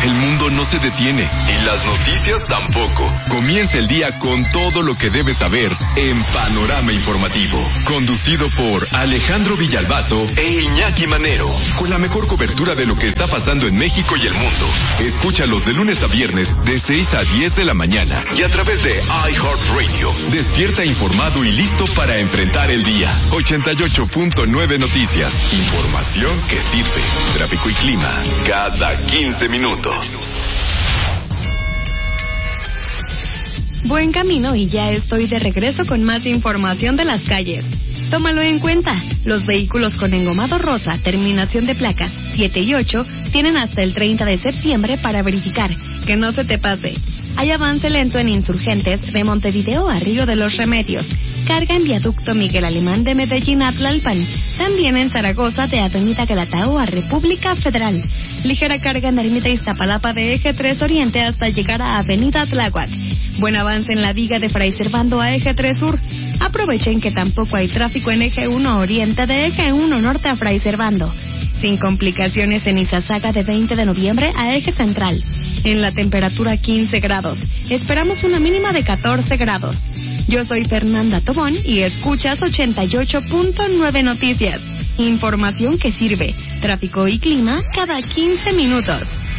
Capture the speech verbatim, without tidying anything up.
El mundo no se detiene y las noticias tampoco. Comienza el día con todo lo que debes saber en Panorama Informativo. Conducido por Alejandro Villalbazo e Iñaki Manero. Con la mejor cobertura de lo que está pasando en México y el mundo. Escúchalos de lunes a viernes de seis a diez de la mañana y a través de iHeartRadio. Despierta informado y listo para enfrentar el día. ochenta y ocho punto nueve Noticias. Información que sirve. Tráfico y clima cada quince minutos. Buen camino y ya estoy de regreso con más información de las calles. Tómalo en cuenta. Los vehículos con engomado rosa, terminación de placas siete y ocho, tienen hasta el treinta de septiembre para verificar. Que no se te pase. Hay avance lento en Insurgentes de Montevideo a Río de los Remedios. Carga en viaducto Miguel Alemán de Medellín a Tlalpan. También en Zaragoza de Avenida Calatao a República Federal. Ligera carga en Ermita Iztapalapa de Eje tres Oriente hasta llegar a Avenida Tláhuac. Buen avance en la viga de Fray Servando a Eje tres Sur. Aprovechen que tampoco hay tráfico en Eje uno Oriente de Eje uno Norte a Fray Servando. Sin complicaciones en Izazaga de veinte de noviembre a Eje Central. En la temperatura quince grados. Esperamos una mínima de catorce grados. Yo soy Fernanda Tobón y escuchas ochenta y ocho punto nueve Noticias. Información que sirve. Tráfico y clima cada quince minutos.